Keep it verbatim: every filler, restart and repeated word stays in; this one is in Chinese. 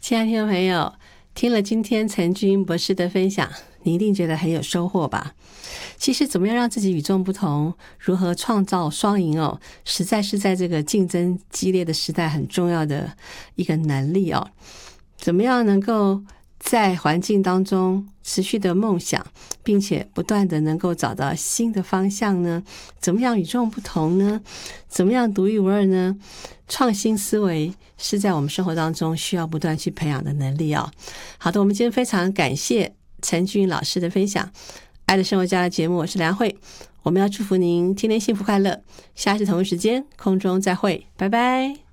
亲爱的听众朋友，听了今天陈俊英博士的分享，你一定觉得很有收获吧？其实怎么样让自己与众不同，如何创造双赢哦，实在是在这个竞争激烈的时代很重要的一个能力哦。怎么样能够在环境当中持续的梦想，并且不断的能够找到新的方向呢？怎么样与众不同呢？怎么样独一无二呢？创新思维是在我们生活当中需要不断去培养的能力哦。好的，我们今天非常感谢陈俊英老师的分享。爱的生活家的节目，我是梁慧，我们要祝福您天天幸福快乐。下次同一时间空中再会，拜拜。